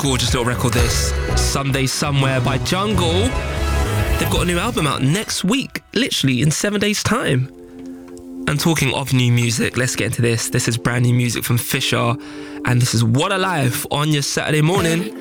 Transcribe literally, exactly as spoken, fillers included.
Gorgeous little record this. Someday Somewhere by Jungle. They've got a new album out next week, literally in seven days' time. And talking of new music, let's get into this. This is brand new music from Fisher, and this is What a Life on your Saturday morning.